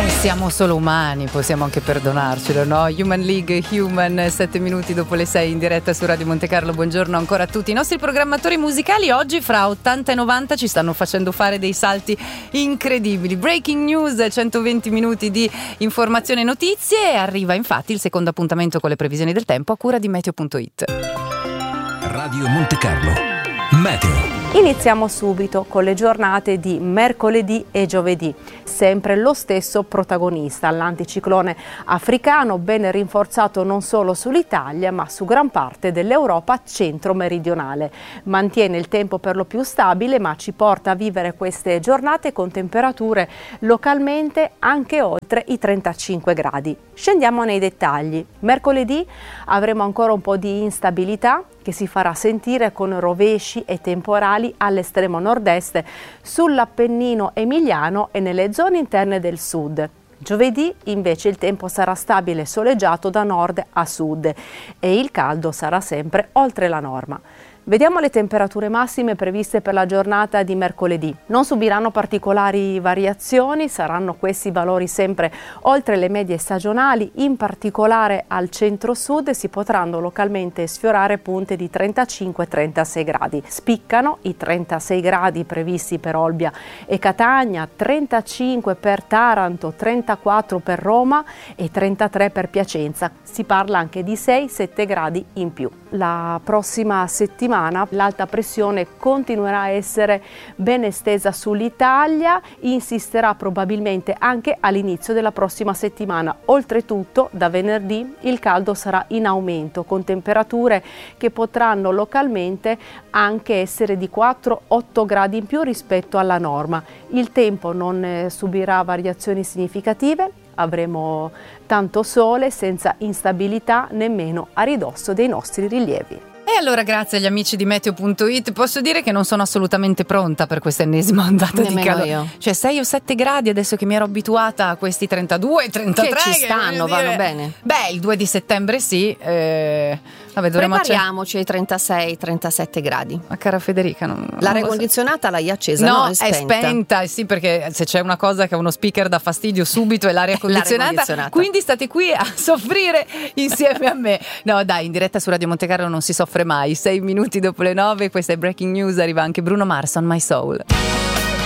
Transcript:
Siamo solo umani, possiamo anche perdonarcelo, no? Human League, Human, 7 minuti dopo le 6 in diretta su Radio Monte Carlo. Buongiorno ancora a tutti. I nostri programmatori musicali oggi fra 80 e 90 ci stanno facendo fare dei salti incredibili. Breaking news, 120 minuti di informazione e notizie. Arriva infatti il secondo appuntamento con le previsioni del tempo a cura di Meteo.it. Radio Monte Carlo, Meteo. Iniziamo subito con le giornate di mercoledì e giovedì. Sempre lo stesso protagonista, l'anticiclone africano, ben rinforzato non solo sull'Italia ma su gran parte dell'Europa centro-meridionale. Mantiene il tempo per lo più stabile ma ci porta a vivere queste giornate con temperature localmente anche oltre i 35 gradi. Scendiamo nei dettagli. Mercoledì avremo ancora un po' di instabilità che si farà sentire con rovesci e temporali all'estremo nord-est sull'Appennino emiliano e nelle zone interne del sud. Giovedì invece il tempo sarà stabile e soleggiato da nord a sud e il caldo sarà sempre oltre la norma. Vediamo le temperature massime previste per la giornata di mercoledì. Non subiranno particolari variazioni, saranno questi valori sempre oltre le medie stagionali, in particolare al centro-sud si potranno localmente sfiorare punte di 35-36 gradi. Spiccano i 36 gradi previsti per Olbia e Catania, 35 per Taranto, 34 per Roma e 33 per Piacenza. Si parla anche di 6-7 gradi in più. La prossima settimana l'alta pressione continuerà a essere ben estesa sull'Italia, insisterà probabilmente anche all'inizio della prossima settimana. Oltretutto da venerdì il caldo sarà in aumento con temperature che potranno localmente anche essere di 4-8 gradi in più rispetto alla norma. Il tempo non subirà variazioni significative. Avremo tanto sole senza instabilità nemmeno a ridosso dei nostri rilievi. E allora grazie agli amici di Meteo.it posso dire che non sono assolutamente pronta per questa ennesima ondata di calore. Io. Cioè 6 o 7 gradi adesso che mi ero abituata a questi 32, 33 che ci stanno, vanno bene. Beh, il 2 di settembre sì. Vabbè, dovremmo prepariamoci ai 36-37 gradi. Ma cara Federica, l'aria condizionata l'hai accesa? No, è spenta. Sì, perché se c'è una cosa che a uno speaker dà fastidio subito è l'aria condizionata. Quindi state qui a soffrire insieme a me. No, dai, in diretta su Radio Monte Carlo non si soffre mai. 6 minuti dopo le 9, questa è Breaking News, arriva anche Bruno Mars on My Soul.